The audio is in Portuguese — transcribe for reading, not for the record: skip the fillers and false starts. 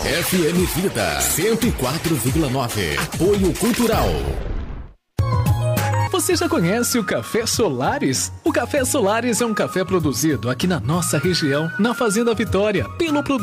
FM Vida 104,9. Apoio Cultural. Você já conhece o Café Solares? O Café Solares é um café produzido aqui na nossa região, na Fazenda Vitória, pelo produtor